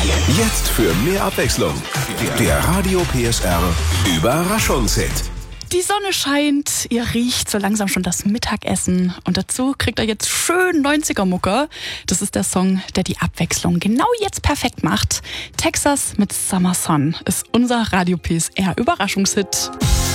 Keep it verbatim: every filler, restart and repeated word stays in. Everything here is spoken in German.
Jetzt für mehr Abwechslung. Der Radio P S R Überraschungshit. Die Sonne scheint, ihr riecht so langsam schon das Mittagessen und dazu kriegt ihr jetzt schön neunziger-Mucke. Das ist der Song, der die Abwechslung genau jetzt perfekt macht. Texas mit Summer Sun ist unser Radio P S R Überraschungshit.